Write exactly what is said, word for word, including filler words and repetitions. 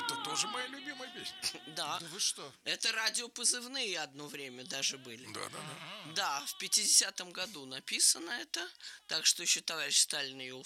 Это тоже моя любимая песня. Да. Да вы что? Это радиопозывные одно время даже были. Да, да, да. Да, в пятидесятом году написано это, так что еще товарищ Сталин ее